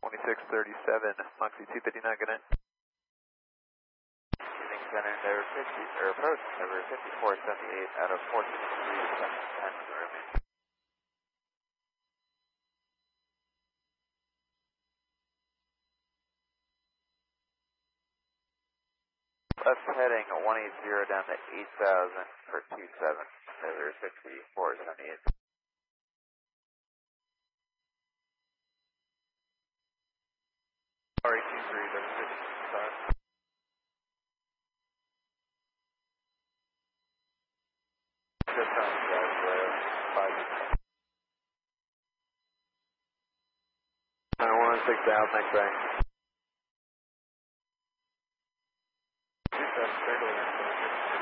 2637, Moxie 259, good night. Evening Center, Tower 50, or approach, Tower 5478 out of 14 degrees, 10 for the remaining. Left heading 180 down to 8,000 for 27, Tower 5478. Sorry, 23, that's 55. Just on the 5. 916 out, next range.